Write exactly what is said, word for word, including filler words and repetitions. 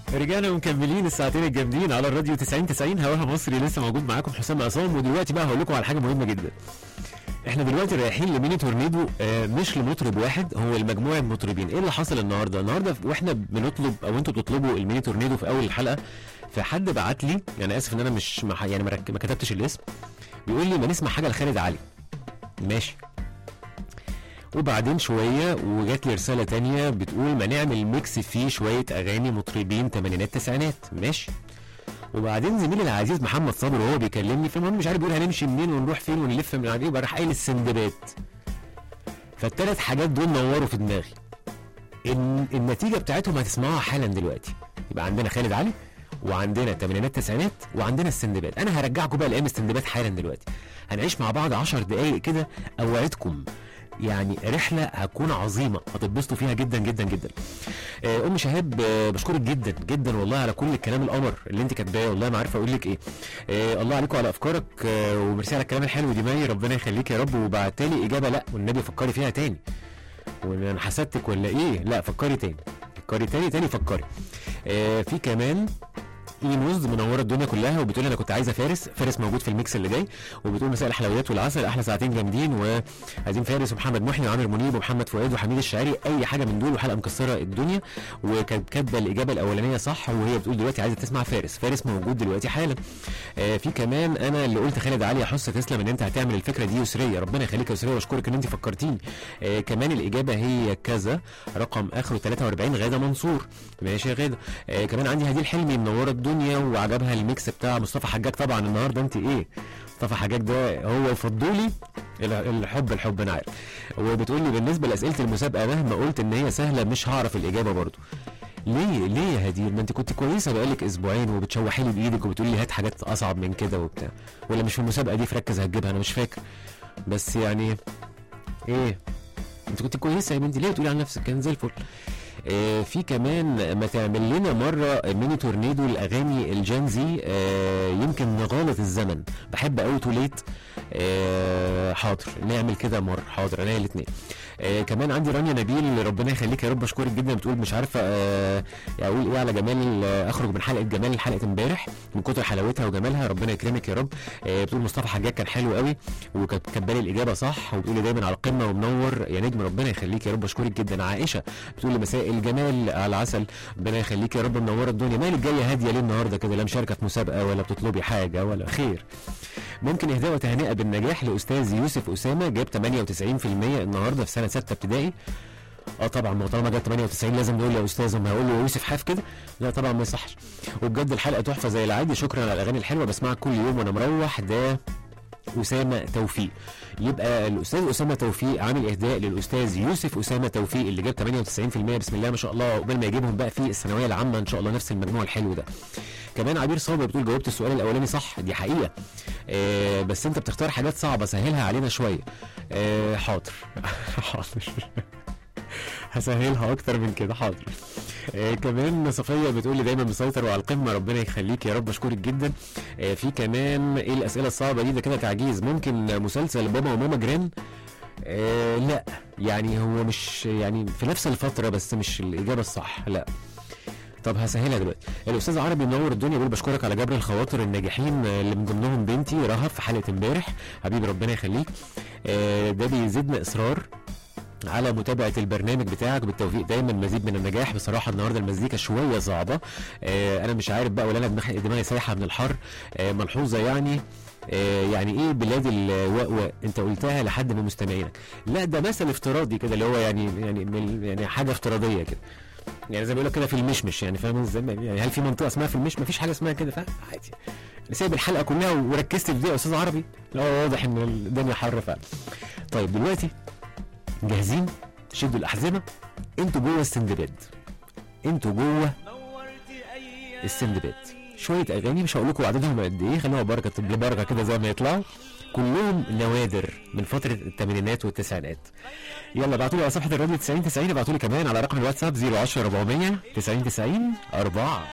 رجعنا ومكملين الساعتين الجامدين على الراديو تسعين تسعين هواها مصري. لسه موجود معاكم حسام عصام. ودلوقتي بقى هقول لكم على حاجه مهمه جدا. احنا دلوقتي رايحين لميني تورنيدو، آه مش لمطرب واحد، هو المجموعه مطربين. ايه اللي حصل النهارده؟ النهارده واحنا بنطلب او انتوا بتطلبوا الميني تورنيدو في اول الحلقه، فحد بعت لي، يعني اسف ان انا مش مح... يعني ما رك... ما كتبتش الاسم، بيقول لي ما نسمع حاجه لخالد علي. ماشي. وبعدين شويه وجات لي رساله تانية بتقول ما نعمل ميكس فيه شويه اغاني مطربين تمانينات تسعينات. ماشي. وبعدين زميلي العزيز محمد صابر وهو بيكلمني في المهم مش عارف بيقول هنمشي منين ونروح فين ونلف من على ايه، بقى راح قايل السندباد. فالثلاث حاجات دول نوروا في دماغي. إن النتيجه بتاعتهم هتسمعوها حالا دلوقتي. يبقى عندنا خالد علي وعندنا تمانينات تسعينات وعندنا السندباد. انا هرجعكم بقى لايام السندباد حالا دلوقتي. هنعيش مع بعض عشر دقايق كده اوعدكم يعني رحله هتكون عظيمه هتتبسطوا فيها جدا جدا جدا. آه ام شهاب، آه بشكرك جدا جدا والله على كل الكلام القمر اللي انت كاتباه، والله ما عارفه اقول لك ايه. آه الله عليكم على افكارك، آه وميرسي على الكلام الحلو دي ماي، ربنا يخليك يا رب. وبعتالي اجابه لا والنبي فكري فيها تاني. وانا حسدتك ولا ايه؟ لا فكري تاني، فكري تاني تاني فكري. آه في كمان ايموز منوره الدنيا كلها وبتقول انا كنت عايزه فارس. فارس موجود في الميكس اللي جاي. وبتقول مساء الحلويات والعسل، احلى ساعتين جامدين وعايزين فارس ومحمد محي وعامر منيب ومحمد فؤاد وحميد الشاعري، اي حاجه من دول وحلقه مكسره الدنيا. وكانت كاتبه الاجابه الاولانيه صح، وهي بتقول دلوقتي عايزه تسمع فارس. فارس موجود دلوقتي حالا. آه في كمان انا اللي قلت خالد علي، احس تسلم ان انت هتعمل الفكره دي يسريه، ربنا يخليك يا يسريه واشكرك ان انت فكرتيني. آه كمان الاجابه هي كذا، رقم اخره تلاتة واربعين، غاده منصور. ماشي يا غاده. آه كمان عندي هدي الحلمي منوره الدنيا وعجبها الميكس بتاع مصطفى حجاج. طبعا النهارده انت ايه، مصطفى حجاج ده هو فضولي الحب الحب انا عارف. وبتقول لي بالنسبه لاسئله المسابقه مهما قلت ان هي سهله مش هعرف الاجابه برضو. ليه ليه يا هدير؟ ما انت كنت كويسه بقالك اسبوعين وبتشوحي لي بايدك وبتقولي لي هات حاجات اصعب من كده وبتاع، ولا مش في المسابقه دي فركز هتجيبها؟ انا مش فاكر بس يعني ايه، انت كنت كويسه يا بنتي ليه تقولي على نفسك؟ كان زي الفل. آه في كمان ما تعمل لنا مره ميني تورنيدو الاغاني الجانزي، آه يمكن نغالط الزمن، بحب قوي توليت. آه حاضر نعمل كده مره، حاضر انا الاثنين. آه كمان عندي رانيا نبيل، ربنا يخليك يا رب اشكرك جدا، بتقول مش عارفه آه اقول ايه على جمال آه اخرج من حلقه جمال حلقه امبارح من كتر حلاوتها وجمالها، ربنا يكرمك يا رب. آه بتقول مصطفى حجاج كان حلو قوي وكانت كاتبه لي الاجابه صح، وبتقولي دايما على القمه ومنور يا نجم، ربنا يخليك يا رب اشكرك جدا. عائشه بتقول لي مساء الجمال على العسل، ربنا يخليك يا رب منوره الدنيا. مالك جايه هاديه ليه النهارده كده؟ لا مشاركه في مسابقه ولا بتطلبي حاجه ولا خير. ممكن اهداء وتهنئه بالنجاح لاستاذ يوسف اسامه، جاب تمانية وتسعين في المية النهارده في سنه سته ابتدائي. اه طبعا ما طالما جاب تمانية وتسعين لازم نقول يا استاذ، ما هقول له يا يوسف حاف كده؟ لا طبعا ما يصحش. وبجد الحلقه تحفه زي العادي، شكرا على الاغاني الحلوه، بسمعك كل يوم وانا مروح. ده اسامه توفيق. يبقى الاستاذ اسامه توفيق عامل اهداء للاستاذ يوسف اسامه توفيق اللي جاب تمانية وتسعين في المية، بسم الله ما شاء الله، قبل ما يجيبهم بقى في الثانويه العامه ان شاء الله نفس المجموع الحلو ده. كمان عبير صابر بتقول جاوبت السؤال الاولاني صح، دي حقيقه. آه بس انت بتختار حاجات صعبه، سهلها علينا شويه. آه حاضر حاضر هسهلها اكتر من كده، حاضر. آه كمان صفيه بتقول لي دايما مسيطر وعلى القمه، ربنا يخليك يا رب اشكرك جدا. آه في كمان ايه الاسئله الصعبه دي؟ ده كده تعجيز. ممكن مسلسل بابا وماما جرين؟ آه لا يعني هو مش يعني في نفس الفتره بس مش الاجابه الصح، لا. طب هسهلها دلوقتي. الاستاذ عربي منور الدنيا بيقول بشكرك على جبر الخواطر الناجحين اللي من ضمنهم بنتي رهف في حلقه امبارح، حبيبي ربنا يخليك. آه ده بيزيدنا اصرار على متابعه البرنامج بتاعك، بالتوفيق دايما، مزيد من النجاح. بصراحه النهارده المزيكا شويه صعبه، آه انا مش عارف بقى ولا انا دماغي سايحه من الحر. آه ملحوظه يعني آه يعني ايه بلاد الوأوأ انت قلتها لحد من مستمعينك؟ لا ده مثل افتراضي كده اللي هو يعني يعني يعني حاجه افتراضيه كده، يعني زي ما بيقولوا كده في المشمش، يعني فاهم ازاي؟ يعني هل في منطقه اسمها في المش؟ مفيش حاجه اسمها كده، فاهم؟ عادي. انا سايب الحلقه كلها وركزت في دي يا استاذ عربي، لا واضح ان الدنيا حر فعلا. طيب دلوقتي جاهزين؟ شدوا الاحزمه، انتوا جوه السندباد، انتوا جوه السندباد. شويه اغاني مش هقول لكم عددهم قد ايه، خلوها بركه ببركه كده زي ما يطلعوا، كلهم نوادر من فتره الثمانينات والتسعينات. يلا ابعتوا لي على صفحه الراديو تسعين تسعين، ابعتوا لي كمان على رقم الواتساب صفر عشرة اربعمية تسعين تسعين أربعة.